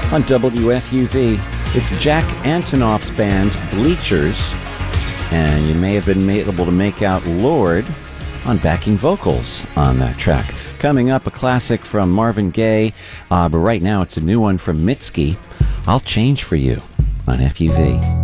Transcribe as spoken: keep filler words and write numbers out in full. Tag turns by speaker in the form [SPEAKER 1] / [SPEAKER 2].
[SPEAKER 1] on W F U V. It's Jack Antonoff's band, Bleachers, and you may have been able to make out Lord on backing vocals on that track. Coming up, a classic from Marvin Gaye, uh, but right now it's a new one from Mitski, I'll Change For You on F U V.